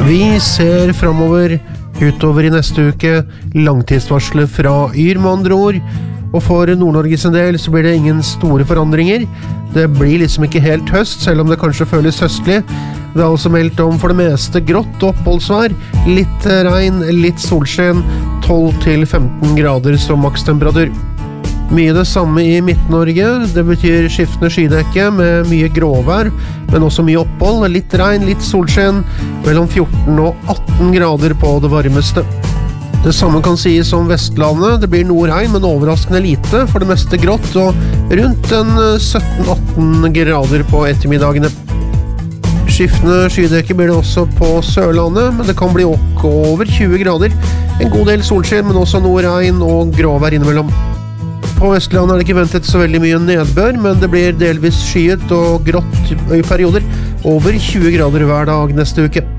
Vi ser fremover utover I neste uke, langtidsvarslet fra Yr med andre ord, og for Nord-Norge sin del så blir det ingen store forandringer. Det blir liksom ikke helt høst, selv om det kanskje føles høstlig. Det er altså meldt om for det meste grått oppholdsvær, litt regn, litt solskinn, 12-15 grader som makstemperatur. Mye det samme I Midt-Norge, det betyr skiftende skydekke med mye gråvær, men også mye opphold, litt regn, litt solskinn, mellom 14 og 18 grader på det varmeste. Det samme kan sies om Vestlandet, det blir noe regn, men overraskende lite, for det meste grått, og rundt 17-18 grader på ettermiddagene. Skiftende skydekke blir det også på Sørlandet, men det kan bli over 20 grader. En god del solskinn, men også noe regn og gråvær innimellom. På Vestlandet det ikke ventet så veldig mye nedbør, men det blir delvis skyet og grått I perioder. Over 20 grader hver dag neste uke.